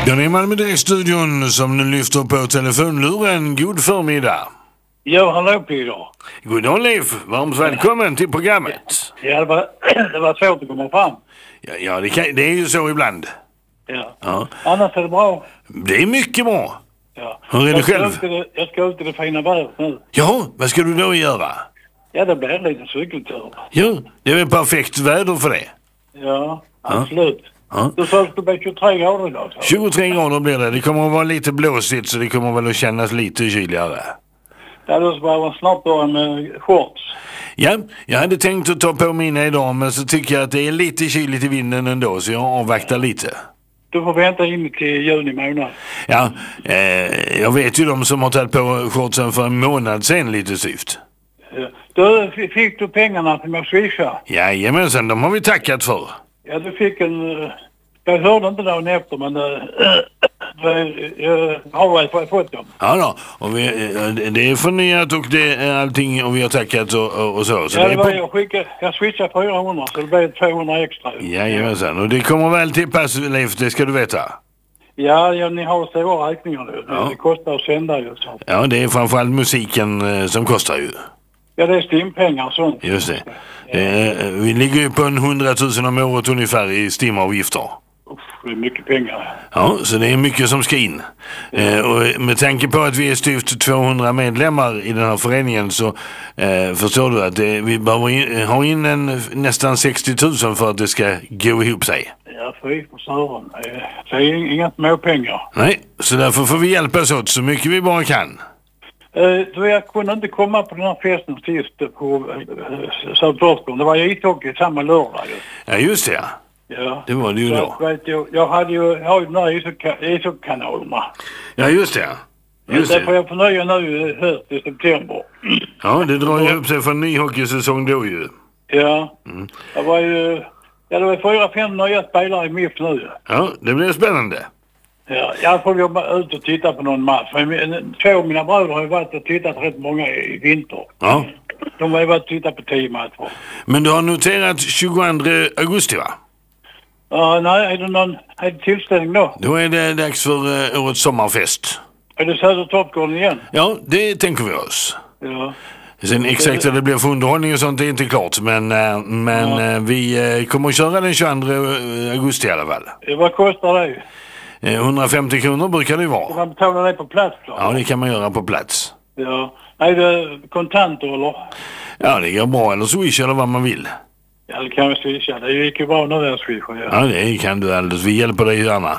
Den är Malmö Direkt-studion som nu lyfter på telefonluren. God förmiddag. Ja, hallå Peter. God dag Leif, varmt välkommen till programmet. Ja, det var svårt att komma fram. Ja det är ju så ibland. Ja. Annars är det bra. Det är mycket bra. Ja. Hur är det själv? Jag ska ut i det fina vädret nu. Ja, vad ska du då göra? Ja, det blir en liten cykeltur. Ja, det är väl perfekt väder för det. Ja, absolut. Ja. Du sa att det blir 23 grader idag. 23 grader blir det. Det kommer att vara lite blåsigt så det kommer väl att kännas lite kyligare. Ja, då ska man snart börja med shorts. Ja, jag hade tänkt att ta på mina idag men så tycker jag att det är lite kyligt i vinden ändå så jag avvaktar lite. Du får vänta in till juni månad. Ja, jag vet ju de som har tagit på shortsen för en månad sedan lite syft. Då fick du pengarna till mig swisha. Jajamensan, de har vi tackat för. Ja, du fick en... Jag hörde inte dagen efter, men jag har fått dem. Ja då, och det är förnyat och det är allting och vi har tackat och så. Så ja, det är jag switchade 400 så det blir 200 extra. Jajamensan, och det kommer väl till pass, Leif, det ska du veta. Ja, ni har stora räkningar nu. Ja. Det kostar att sända ju. Så. Ja, det är framförallt musiken som kostar ju. Ja, det är stimpengar och sånt. Just det. Vi ligger ju på 100 000 om året ungefär i stimavgifter. Det är mycket pengar. Ja, så det är mycket som ska in. Och med tanke på att vi är styvt 200 medlemmar i den här föreningen så förstår du att vi behöver ha in nästan 60 000 för att det ska gå ihop sig. Ja, fy för sören. Det är inga små pengar. Nej, så därför får vi hjälpas åt så mycket vi bara kan. Jag kunde inte komma på den här festen sist på Södertörnsgården. Det var ishockey samma lördag. Ja, just det. Ja. Det var det ju då. Jag har ju de där ishockeykanalerna. Ja, just det. Det får jag förnöja nu höst i september. Ja, det drar ju upp sig för en ny hockeysäsong då ju. Ja. Det var ju... Ja, det var 4-5 nya spelare i MIF nu. Ja, det blir spännande. Ja, jag får jobba ut och titta på någon match. Två av mina bröder har ju varit och tittat rätt många i vinter. Ja. De har ju varit och tittat på 10 matcher. Men du har noterat 22 augusti, va? Ja, nej, är det tillställning då? Då är det dags för årets sommarfest. Är det Södertörnsgården igen? Ja, det tänker vi oss. Ja. Sen exakt vad det blir för underhållning och sånt är inte klart. Men vi kommer att köra den 22 augusti i alla fall. Vad kostar det? 150 kronor brukar det ju vara. Kan man betala det på plats då? Ja, det kan man göra på plats. Ja. Är det kontanter eller? Ja, det går bra. Eller swish eller vad man vill. Ja, det kan vi swisha. Det gick ju bra när jag swishade. Ja, det kan du alldeles. Vi hjälper dig gärna.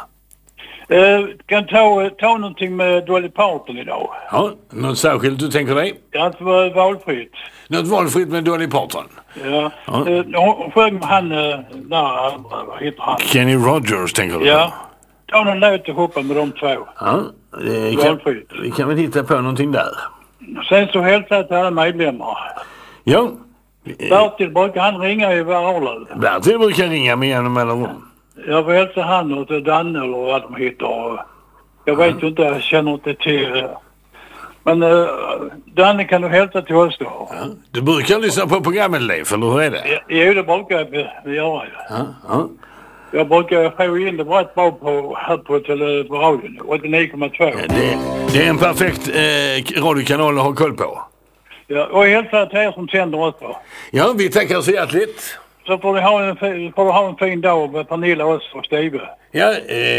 Kan ta någonting med Dolly Parton idag? Ja, något särskilt du tänker dig? Ja, det var valfritt. Något valfritt med Dolly Parton? Ja. Sjöng han där, vad heter han? Kenny Rogers tänker du? Ja. Ta någon låt och hoppa med de två. Ja, vi kan väl hitta på någonting där. Sen så hälsar jag till alla medlemmar. Ja. Bertil brukar han ringa i Varlöv. Bertil brukar ringa med genom mellanrum. Jag vill hälsa han och Danne eller vad de heter. Jag vet inte, jag känner inte till. Men Danne kan du hälsa till oss då. Ja. Du brukar lyssna på programmet, Leif, eller hur är det? Jo, det brukar jag göra. Ja. Jag brukar få in det rätt bra på radion, 89,2. Det är en perfekt radiokanal att ha koll på. Ja, och hälsa till er som sänder också. Ja, vi tackar så hjärtligt. Så får du ha en fin dag med Pernilla och Steve. Ja,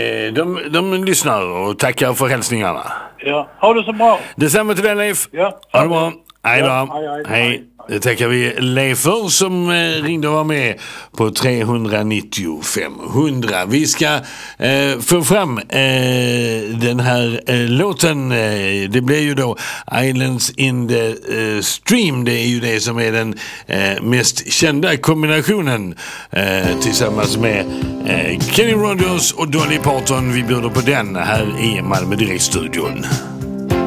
de lyssnar och tackar för hälsningarna. Ja, ha det så bra. Detsamma till dig, Leif. Ja. Ha det bra. Hej då. Ja, hej. Det tackar vi Leif för som ringde och var med på 390 500. Vi ska få fram den här låten. Det blir ju då Islands in the Stream. Det är ju det som är den mest kända kombinationen tillsammans med Kenny Rogers och Dolly Parton. Vi bjuder på den här i Malmö Direkt-studion.